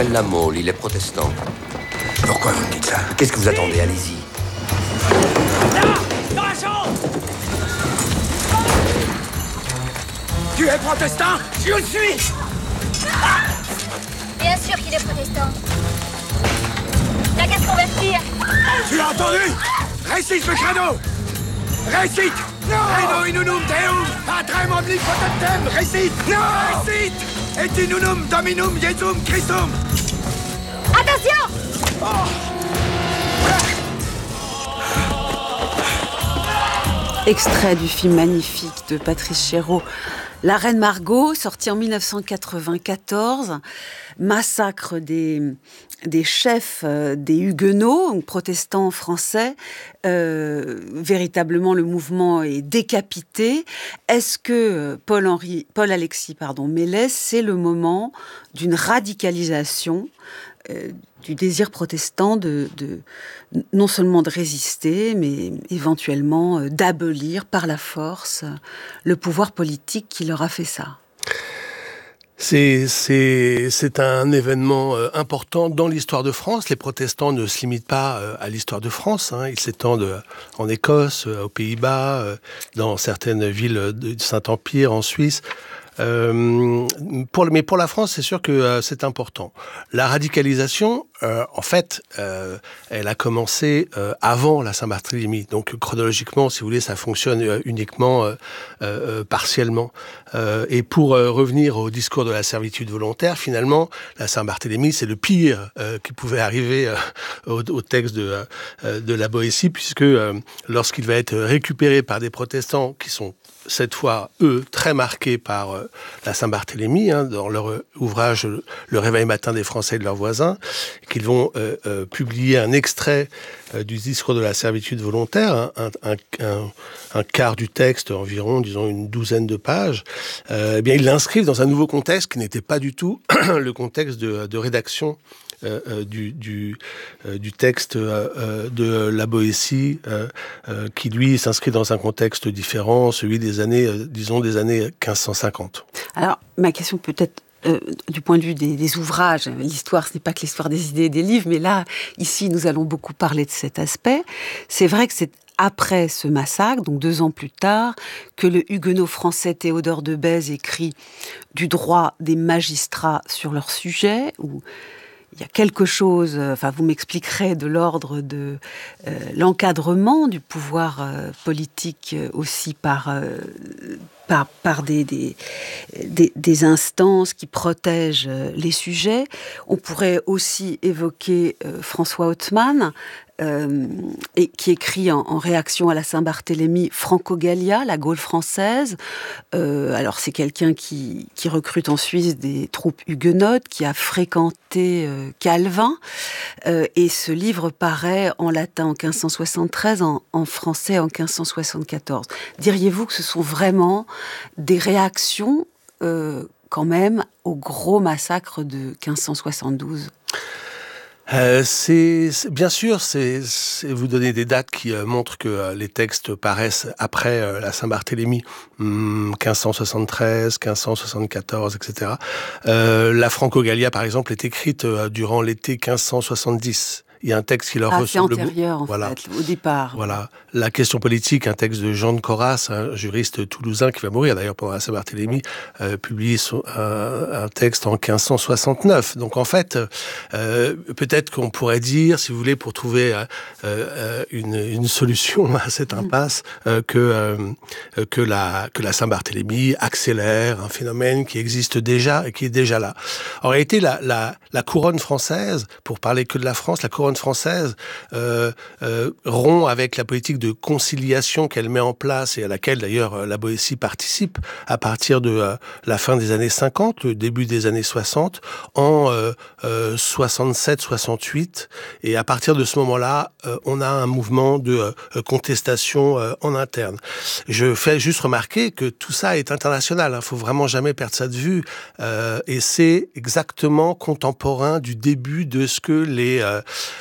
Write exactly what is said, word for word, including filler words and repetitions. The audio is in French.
s'appelle La Mole, il est protestant. Pourquoi vous me dites ça? Qu'est-ce que vous attendez? Allez-y. Là! Dans la chambre! Tu es protestant? Je le suis! Bien sûr qu'il est protestant. T'as qu'à se convertir. Tu l'as entendu? Récite le credo! Récite! Credo inunum Deum, patrem omnipotentem, récite! Non! Récite! Et inunum Dominum Jesum Christum! Attention! Extrait du film magnifique de Patrice Chéreau, La Reine Margot, sorti en mille neuf cent quatre-vingt-quatorze, massacre des, des chefs euh, des Huguenots, protestants français. Euh, véritablement, le mouvement est décapité. Est-ce que Paul-Henri, Paul-Alexis pardon, Mélès, c'est le moment d'une radicalisation euh, du désir protestant de, de non seulement de résister, mais éventuellement euh, d'abolir par la force euh, le pouvoir politique qui leur a fait ça? C'est, c'est, c'est un événement euh, important dans l'histoire de France. Les protestants ne se limitent pas euh, à l'histoire de France. Hein. Ils s'étendent euh, en Écosse, euh, aux Pays-Bas, euh, dans certaines villes du Saint-Empire, en Suisse. Euh, pour, mais pour la France, c'est sûr que euh, c'est important. La radicalisation, euh, en fait, euh, elle a commencé euh, avant la Saint-Barthélemy. Donc, chronologiquement, si vous voulez, ça fonctionne euh, uniquement euh, euh, partiellement. Euh, et pour euh, revenir au discours de la servitude volontaire, finalement, la Saint-Barthélemy, c'est le pire euh, qui pouvait arriver euh, au, au texte de, euh, de la Boétie, puisque euh, lorsqu'il va être récupéré par des protestants qui sont cette fois, eux, très marqués par euh, la Saint-Barthélemy, hein, dans leur euh, ouvrage « Le réveil matin des Français et de leurs voisins », qu'ils vont euh, euh, publier un extrait euh, du discours de la servitude volontaire, hein, un, un, un, un quart du texte, environ, disons, une douzaine de pages. Euh, eh bien, ils l'inscrivent dans un nouveau contexte qui n'était pas du tout le contexte de, de rédaction Euh, euh, du, du, euh, du texte euh, de la Boétie, euh, euh, qui lui s'inscrit dans un contexte différent, celui des années, euh, disons, des années quinze cent cinquante. Alors, ma question peut-être euh, du point de vue des, des ouvrages, l'histoire, ce n'est pas que l'histoire des idées et des livres, mais là, ici, nous allons beaucoup parler de cet aspect. C'est vrai que c'est après ce massacre, donc deux ans plus tard, que le huguenot français Théodore de Bèze écrit du droit des magistrats sur leur sujet, ou il y a quelque chose, enfin vous m'expliquerez, de l'ordre de euh, l'encadrement du pouvoir euh, politique euh, aussi par, euh, par, par des, des, des, des instances qui protègent euh, les sujets. On pourrait aussi évoquer euh, François Hauttmann, Euh, et qui écrit en, en réaction à la Saint-Barthélemy Franco-Gallia, la Gaule française. Euh, alors c'est quelqu'un qui, qui recrute en Suisse des troupes huguenotes, qui a fréquenté euh, Calvin, euh, et ce livre paraît en latin en quinze cent soixante-treize, en, en français en quinze cent soixante-quatorze. Diriez-vous que ce sont vraiment des réactions euh, quand même au gros massacre de quinze cent soixante-douze ? Euh, c'est, c'est bien sûr, c'est, c'est vous donner des dates qui euh, montrent que euh, les textes paraissent après euh, la Saint-Barthélemy, hum, quinze cent soixante-treize, quinze cent soixante-quatorze, et cetera. Euh, la Franco-Gallia, par exemple, est écrite euh, durant l'été quinze cent soixante-dix. Il y a un texte qui leur ah, ressemble. C'est antérieur, en voilà. fait, au départ. Voilà. La question politique, un texte de Jean de Corras, un juriste toulousain qui va mourir d'ailleurs pendant la Saint-Barthélemy, euh, publie son, un, un texte en quinze cent soixante-neuf. Donc en fait, euh, peut-être qu'on pourrait dire, si vous voulez, pour trouver euh, euh, une, une solution à cette impasse, euh, que, euh, que la, que la Saint-Barthélemy accélère un phénomène qui existe déjà et qui est déjà là. En réalité, la, la, la couronne française, pour parler que de la France, la couronne française euh, euh, rompt avec la politique de conciliation qu'elle met en place et à laquelle d'ailleurs la Boétie participe à partir de euh, la fin des années cinquante, le début des années soixante, en euh, euh, soixante-sept soixante-huit. Et à partir de ce moment-là, euh, on a un mouvement de euh, contestation euh, en interne. Je fais juste remarquer que tout ça est international. Il ne faut vraiment jamais perdre ça de vue. Euh, et c'est exactement contemporain du début de ce que les... Euh,